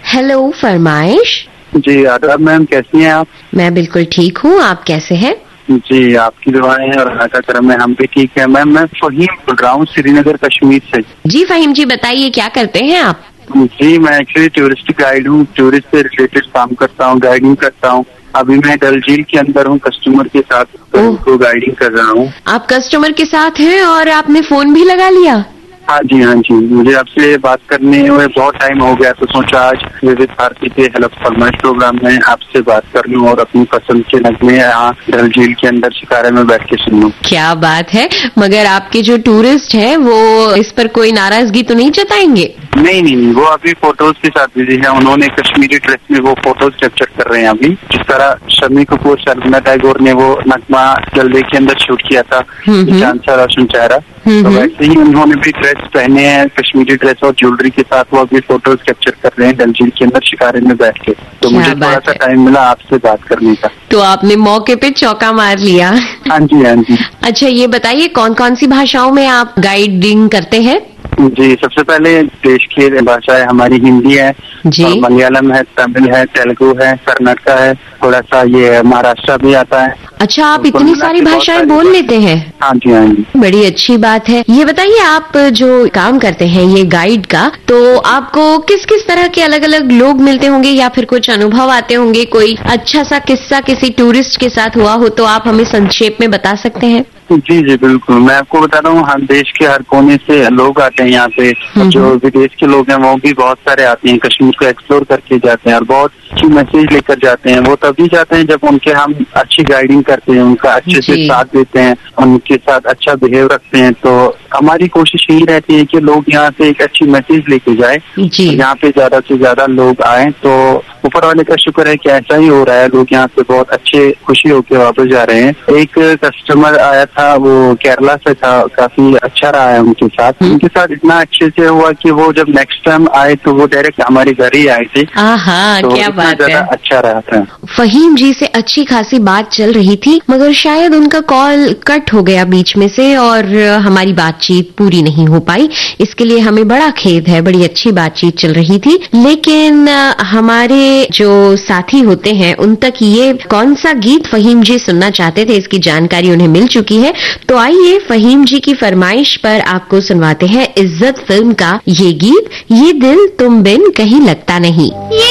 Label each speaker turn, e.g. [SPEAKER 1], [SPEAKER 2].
[SPEAKER 1] Hello फरमाइश।
[SPEAKER 2] जी आदाब ma'am, कैसी हैं आप?
[SPEAKER 1] मैं बिल्कुल ठीक हूँ, आप कैसे हैं?
[SPEAKER 2] जी आपकी दुआएं और अल्लाह का करम है, हम भी ठीक है। मैम मैं फहीम बोल रहा हूँ श्रीनगर कश्मीर से।
[SPEAKER 1] जी फहीम जी, बताइए क्या करते हैं आप?
[SPEAKER 2] जी मैं एक्चुअली टूरिस्ट गाइड हूँ, टूरिस्ट से रिलेटेड काम करता हूँ, गाइडिंग करता हूँ। अभी मैं डल झील के अंदर हूँ, कस्टमर के साथ तो उनको गाइडिंग कर रहा हूँ।
[SPEAKER 1] आप कस्टमर के साथ हैं और आपने फोन भी लगा लिया?
[SPEAKER 2] हाँ जी, मुझे आपसे बात करने हुए बहुत टाइम हो गया, तो सोचा आज विविध भारती के हेलो फरमाइश प्रोग्राम में आपसे बात कर लूँ और अपनी पसंद के नगमे यहाँ डल झील के अंदर शिकारे में बैठ के सुन लूँ।
[SPEAKER 1] क्या बात है, मगर आपके जो टूरिस्ट हैं वो इस पर कोई नाराजगी तो नहीं जताएंगे?
[SPEAKER 2] नहीं, वो अभी फोटोज के साथ बिजी है। उन्होंने कश्मीरी ड्रेस में वो फोटोज कैप्चर कर रहे हैं अभी, जिस तरह शम्मी कपूर, शर्मिला टैगोर ने वो नगमा डल लेक के अंदर शूट किया था, चांद सा रोशन चेहरा, तो वैसे ही उन्होंने भी ड्रेस पहने हैं, कश्मीरी ड्रेस और ज्वेलरी के साथ वो अभी फोटोज कैप्चर कर रहे हैं डल झील के अंदर शिकारे में बैठ के। तो मुझे थोड़ा सा टाइम मिला आपसे बात करने का,
[SPEAKER 1] तो आपने मौके पे चौका मार लिया।
[SPEAKER 2] हाँ जी।
[SPEAKER 1] अच्छा ये बताइए, कौन कौन सी भाषाओं में आप गाइडिंग करते हैं?
[SPEAKER 2] जी सबसे पहले देश की भाषाएं हमारी हिंदी है, और मलयालम है, तमिल है, तेलुगु है, कर्नाटका है, थोड़ा सा ये महाराष्ट्र भी आता है।
[SPEAKER 1] अच्छा, आप इतनी सारी भाषाएं बोल लेते हैं?
[SPEAKER 2] हाँ जी।
[SPEAKER 1] बड़ी अच्छी बात है। ये बताइए, आप जो काम करते हैं ये गाइड का, तो आपको किस किस तरह के अलग अलग लोग मिलते होंगे या फिर कुछ अनुभव आते होंगे? कोई अच्छा सा किस्सा किसी टूरिस्ट के साथ हुआ हो तो आप हमें संक्षेप में बता सकते हैं?
[SPEAKER 2] जी बिल्कुल, मैं आपको बता रहा हूँ, हर देश के हर कोने से लोग आते हैं यहाँ पे। जो विदेश के लोग हैं वो भी बहुत सारे आते हैं, कश्मीर को एक्सप्लोर करके जाते हैं और बहुत अच्छी मैसेज लेकर जाते हैं। वो तभी जाते हैं जब उनके हम अच्छी गाइडिंग करते हैं, उनका अच्छे से साथ देते हैं, उनके साथ अच्छा बिहेव रखते हैं। तो हमारी कोशिश यही रहती है कि लोग यहाँ से एक अच्छी मैसेज लेके जाए, यहाँ पे ज्यादा से ज्यादा लोग आए। तो ऊपर वाले का शुक्र है कि ऐसा ही हो रहा है, लोग यहाँ से बहुत अच्छे खुशी होके वापस जा रहे हैं। एक कस्टमर आया था, वो केरला से था, काफी अच्छा रहा है उनके साथ। उनके साथ इतना अच्छे से हुआ कि वो जब नेक्स्ट टाइम आए तो वो डायरेक्ट हमारे घर ही आए थे।
[SPEAKER 1] तो क्या बात है,
[SPEAKER 2] अच्छा रहा था।
[SPEAKER 1] फहीम जी से अच्छी खासी बात चल रही थी, मगर शायद उनका कॉल कट हो गया बीच में से और हमारी बातचीत पूरी नहीं हो पाई। इसके लिए हमें बड़ा खेद है। बड़ी अच्छी बातचीत चल रही थी, लेकिन हमारे जो साथी होते हैं उन तक ये कौन सा गीत फहीम जी सुनना चाहते थे इसकी जानकारी उन्हें मिल चुकी है। तो आइए फहीम जी की फरमाइश पर आपको सुनवाते हैं इज्जत फिल्म का ये गीत, ये दिल तुम बिन कहीं लगता नहीं।